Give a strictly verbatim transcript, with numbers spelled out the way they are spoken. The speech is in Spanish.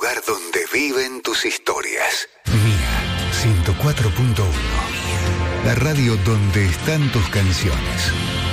lugar donde viven tus historias. Mía, ciento cuatro punto uno. La radio donde están tus canciones.